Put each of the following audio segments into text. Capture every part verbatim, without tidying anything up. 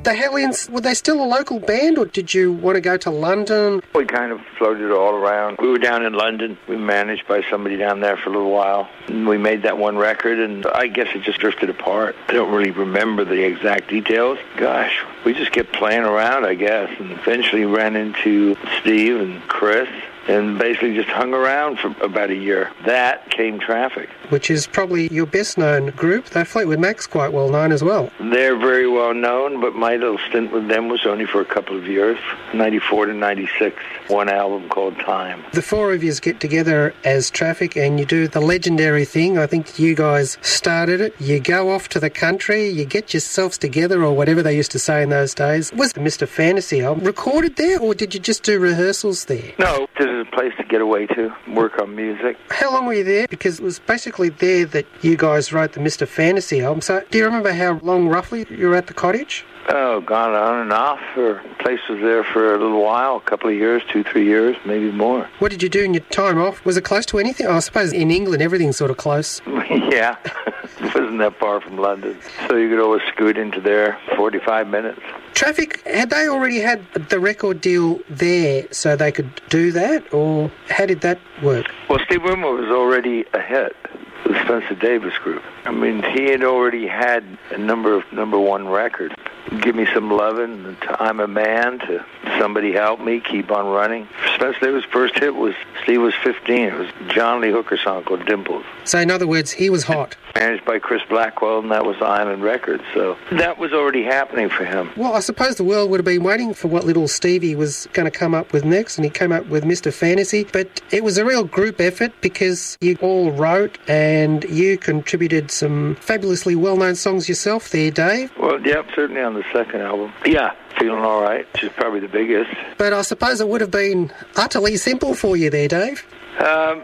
The Hellions, were they still a local band, or did you want to go to London? We kind of floated all around. We were down in London. We were managed by somebody down there for a little while. And we made that one record, and I guess it just drifted apart. I don't really remember the exact details. Gosh, we just kept playing around, I guess, and eventually ran into Steve and Chris, and basically just hung around for about a year. That came Traffic. Which is probably your best-known group, though Fleetwood Mac's quite well-known as well. They're very well-known, but my little stint with them was only for a couple of years, ninety-four to ninety-six, one album called Time. The four of you get together as Traffic, and you do the legendary thing. I think you guys started it. You go off to the country, you get yourselves together, or whatever they used to say in those days. Was the Mister Fantasy album recorded there, or did you just do rehearsals there? No, this is a place to get away to, work on music. How long were you there? Because it was basically there that you guys wrote the Mister Fantasy album. So do you remember how long roughly you were at the cottage? Oh, gone on and off. The place was there for a little while, a couple of years, two, three years, maybe more. What did you do in your time off? Was it close to anything? Oh, I suppose in England everything's sort of close. Yeah, it wasn't that far from London. So you could always scoot into there, forty-five minutes. Traffic, had they already had the record deal there so they could do that, or how did that work? Well, Steve Winwood was already a hit. The Spencer Davis Group. I mean, he had already had a number of number one records. Give Me Some Lovin', to I'm a Man, to Somebody Help Me, Keep on Running. Spencer Davis' first hit was, Steve was fifteen. It was a John Lee Hooker song called Dimples. So in other words, he was hot. Managed by Chris Blackwell, and that was Island Records. So that was already happening for him. Well, I suppose the world would have been waiting for what little Stevie was going to come up with next, and he came up with Mister Fantasy. But it was a real group effort because you all wrote and you contributed some fabulously well-known songs yourself there, Dave. Well, yeah, certainly on the second album. Yeah, Feeling All Right, which is probably the biggest. But I suppose it would have been utterly simple for you there, Dave. Um,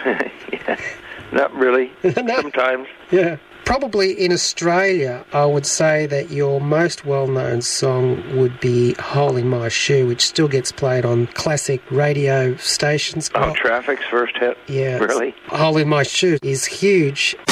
yeah, not really. No. Sometimes. Yeah. Probably in Australia, I would say that your most well-known song would be Hole in My Shoe, which still gets played on classic radio stations. Oh, Traffic's first hit? Yeah. Really? Hole in My Shoe is huge.